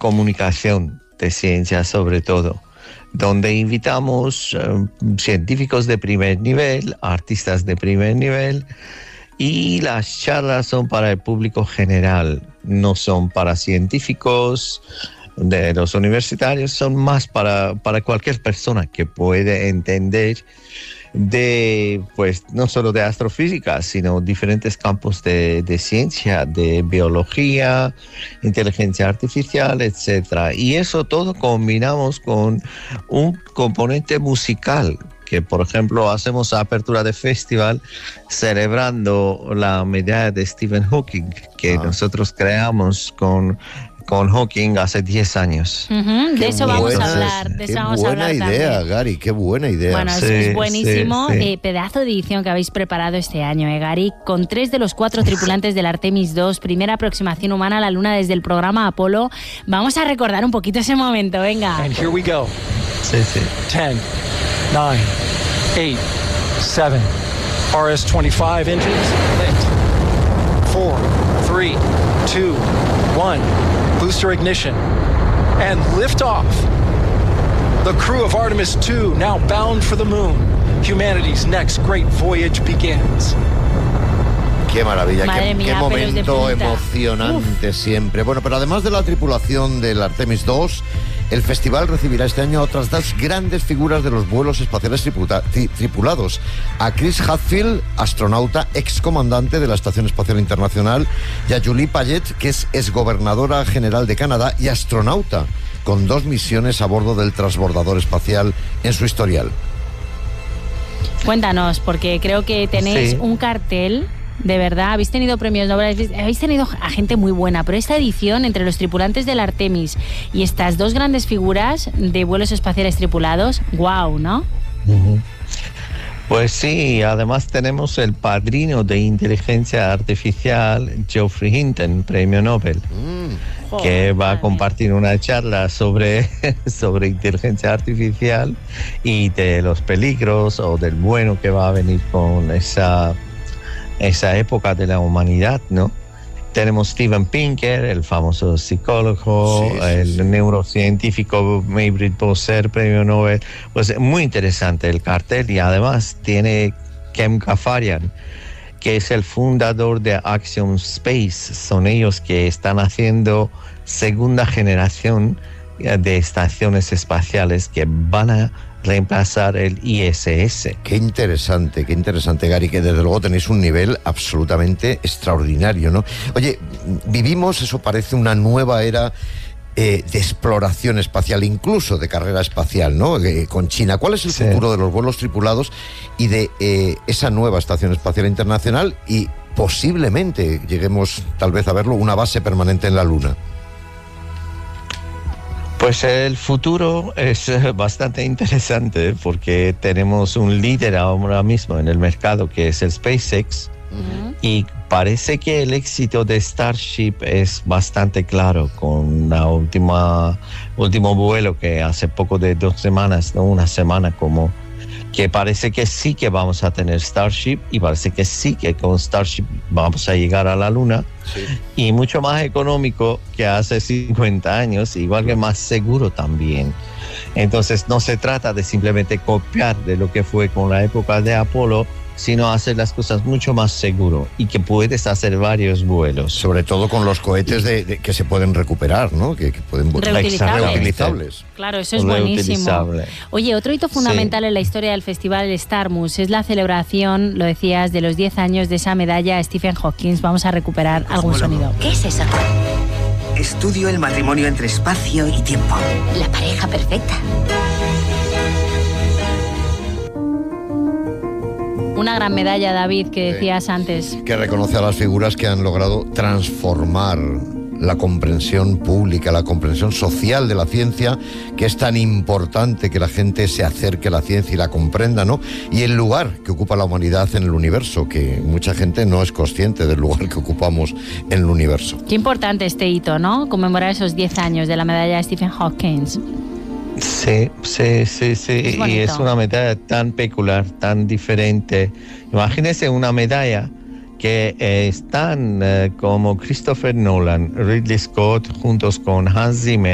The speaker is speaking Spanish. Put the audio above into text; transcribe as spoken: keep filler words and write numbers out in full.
comunicación de ciencia sobre todo, donde invitamos uh, científicos de primer nivel, artistas de primer nivel, y las charlas son para el público general, no son para científicos de los universitarios, son más para, para cualquier persona que puede entender de, pues, no solo de astrofísica, sino diferentes campos de, de ciencia, de biología, inteligencia artificial, etcétera. Y eso todo combinamos con un componente musical, que por ejemplo hacemos apertura de festival celebrando la medalla de Stephen Hawking, que ah. nosotros creamos con... con Hawking hace diez años. Uh-huh, de eso vamos a hablar. De eso qué vamos buena a hablar idea, también. Gary, qué buena idea. Bueno, sí, eso es buenísimo. Sí, sí. Eh, pedazo de edición que habéis preparado este año, eh, Gary, con tres de los cuatro tripulantes del Artemis dos, primera aproximación humana a la Luna desde el programa Apolo. Vamos a recordar un poquito ese momento, venga. And here we go. Sí, sí. ten, nine, eight, seven, R S twenty-five engines lit. four, three, two, one. Booster ignition and liftoff. The crew of Artemis two now bound for the moon. Humanity's next great voyage begins. Qué maravilla, Madre qué, mía, qué pelos de momento punta. emocionante Uf. siempre. Bueno, pero además de la tripulación del Artemis dos, el festival recibirá este año a otras dos grandes figuras de los vuelos espaciales triputa, tri, tripulados. A Chris Hadfield, astronauta, excomandante de la Estación Espacial Internacional, y a Julie Payet, que es exgobernadora general de Canadá y astronauta, con dos misiones a bordo del transbordador espacial en su historial. Cuéntanos, porque creo que tenéis sí. un cartel... De verdad, habéis tenido premios Nobel, habéis tenido a gente muy buena, pero esta edición, entre los tripulantes del Artemis y estas dos grandes figuras de vuelos espaciales tripulados, wow, ¿no? Uh-huh. Pues sí, además tenemos el padrino de inteligencia artificial, Geoffrey Hinton, premio Nobel, mm. que va a compartir una charla sobre, sobre inteligencia artificial y de los peligros o del bueno que va a venir con esa... esa época de la humanidad, ¿no? Tenemos Steven Pinker, el famoso psicólogo, sí, sí, el sí. neurocientífico Maybritt Boser, premio Nobel. Pues muy interesante el cartel, y además tiene Kem Ghaffarian, que es el fundador de Axiom Space. Son ellos que están haciendo segunda generación de estaciones espaciales que van a reemplazar el I S S. Qué interesante, qué interesante, Gary, que desde luego tenéis un nivel absolutamente extraordinario, ¿no? Oye, vivimos, eso parece, una nueva era eh, de exploración espacial, incluso de carrera espacial, ¿no? Eh, con China. ¿Cuál es el sí. futuro de los vuelos tripulados y de eh, esa nueva Estación Espacial Internacional, y posiblemente lleguemos tal vez a verlo, una base permanente en la Luna? Pues el futuro es bastante interesante, porque tenemos un líder ahora mismo en el mercado, que es el SpaceX, uh-huh. y parece que el éxito de Starship es bastante claro, con la última último vuelo que hace poco de dos semanas, no una semana, como que parece que sí que vamos a tener Starship, y parece que sí que con Starship vamos a llegar a la Luna, sí. y mucho más económico que hace cincuenta años, igual que más seguro también. Entonces no se trata de simplemente copiar de lo que fue con la época de Apolo, sino hacer las cosas mucho más seguro, y que puedes hacer varios vuelos. Sobre todo con los cohetes de, de, que se pueden recuperar, ¿no? Que, que pueden reutilizables. reutilizables. Claro, eso es buenísimo. Oye, otro hito fundamental sí. en la historia del festival Starmus es la celebración, lo decías, de los diez años de esa medalla a Stephen Hawking. Vamos a recuperar algún sonido. ¿Qué es eso? Estudio el matrimonio entre espacio y tiempo. La pareja perfecta. Una gran medalla, David, que decías sí, antes. Que reconoce a las figuras que han logrado transformar la comprensión pública, la comprensión social de la ciencia, que es tan importante que la gente se acerque a la ciencia y la comprenda, ¿no? Y el lugar que ocupa la humanidad en el universo, que mucha gente no es consciente del lugar que ocupamos en el universo. Qué importante este hito, ¿no? Conmemorar esos diez años de la medalla de Stephen Hawking. Sí, sí, sí, sí, es y es una medalla tan peculiar, tan diferente. Imagínese una medalla que eh, están eh, como Christopher Nolan, Ridley Scott, juntos con Hans Zimmer,